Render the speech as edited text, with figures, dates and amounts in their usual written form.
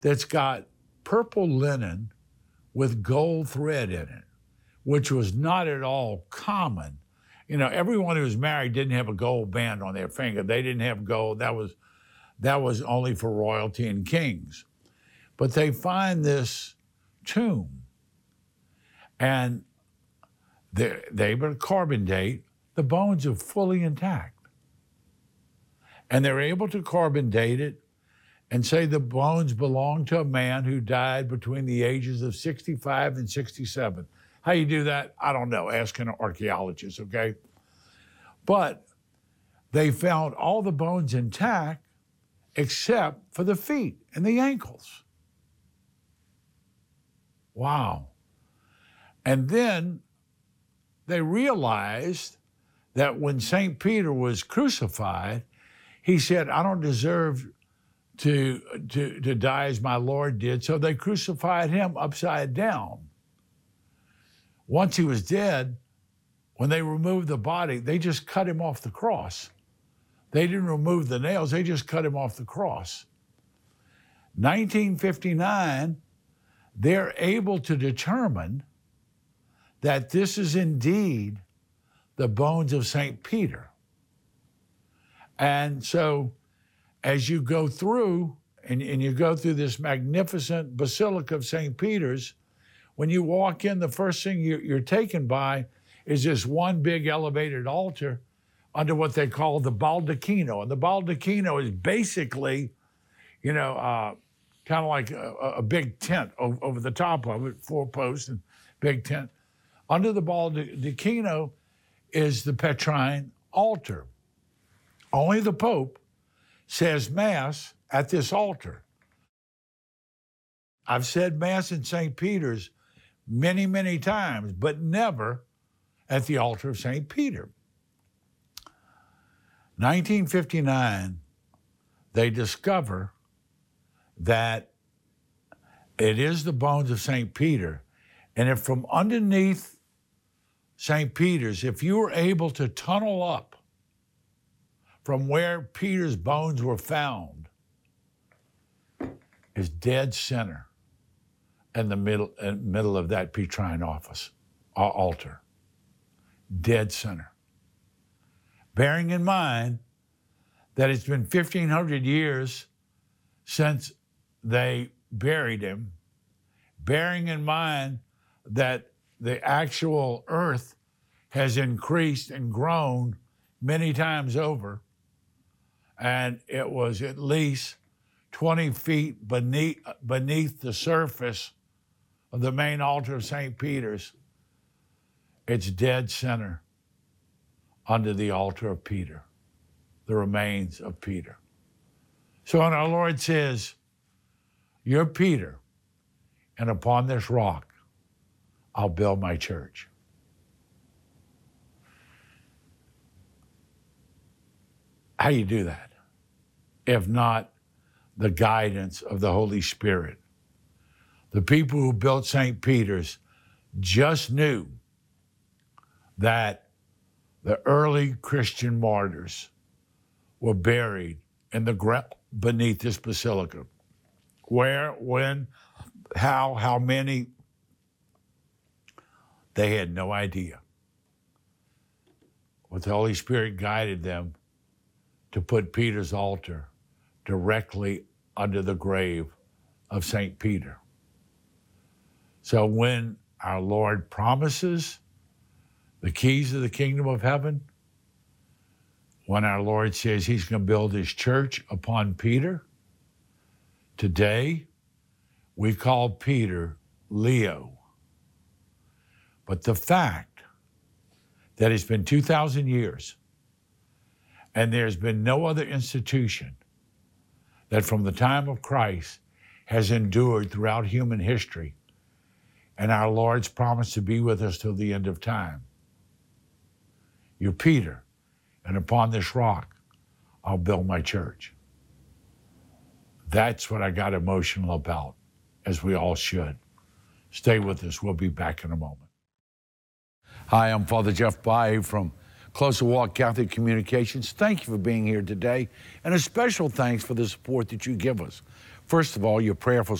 that's got purple linen with gold thread in it, which was not at all common. You know, everyone who was married didn't have a gold band on their finger. They didn't have gold. That was only for royalty and kings. But they find this tomb, and they're able to carbon date. The bones are fully intact. And they're able to carbon date it and say the bones belong to a man who died between the ages of 65 and 67. How you do that, I don't know. Ask an archaeologist, okay? But they found all the bones intact except for the feet and the ankles. Wow. And then they realized that when St. Peter was crucified, he said, I don't deserve to die as my Lord did. So they crucified him upside down. Once he was dead, when they removed the body, they just cut him off the cross. They didn't remove the nails, they just cut him off the cross. 1959, they're able to determine that this is indeed the bones of St. Peter. And so as you go through, and you go through this magnificent Basilica of St. Peter's, when you walk in, the first thing you're taken by is this one big elevated altar under what they call the baldacchino. And the baldacchino is basically, you know, kind of like a big tent over the top of it, 4 posts and big tent. Under the baldacchino is the Petrine altar. Only the Pope says Mass at this altar. I've said Mass in St. Peter's many, many times, but never at the altar of St. Peter. 1959, they discover that it is the bones of St. Peter. And if from underneath St. Peter's, if you were able to tunnel up from where Peter's bones were found, is dead center in the middle of that Petrine altar. Dead center. Bearing in mind that it's been 1,500 years since they buried him, bearing in mind that the actual earth has increased and grown many times over, and it was at least 20 feet beneath the surface of the main altar of St. Peter's. It's dead center under the altar of Peter, the remains of Peter. So when our Lord says, you're Peter, and upon this rock, I'll build my church. How do you do that? If not the guidance of the Holy Spirit. The people who built St. Peter's just knew that the early Christian martyrs were buried in the ground beneath this basilica. Where, when, how many, they had no idea. But the Holy Spirit guided them to put Peter's altar directly under the grave of St. Peter. So when our Lord promises the keys of the kingdom of heaven, when our Lord says he's going to build his church upon Peter, today we call Peter Leo. But the fact that it's been 2,000 years and there's been no other institution that from the time of Christ has endured throughout human history, and our Lord's promised to be with us till the end of time. You're Peter, and upon this rock, I'll build my church. That's what I got emotional about, as we all should. Stay with us. We'll be back in a moment. Hi, I'm Father Jeff Bae from Closer Walk Catholic Communications. Thank you for being here today, and a special thanks for the support that you give us. First of all, your prayerful